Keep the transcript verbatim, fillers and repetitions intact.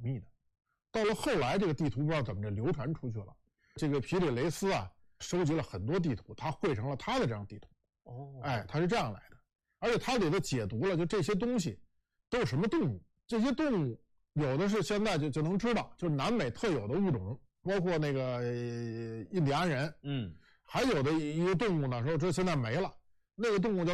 密的。到了后来，这个地图不知道怎么着流传出去了。这个皮里雷斯啊，收集了很多地图，他绘成了他的这张地图。 哦， 哎，他是这样来的。而且他给他解读了，就这些东西都是什么动物。这些动物有的是现在就就能知道，就是南美特有的物种，包括那个、呃、印第安人。 嗯， 还有的一个动物呢，说这现在没了，那个动物叫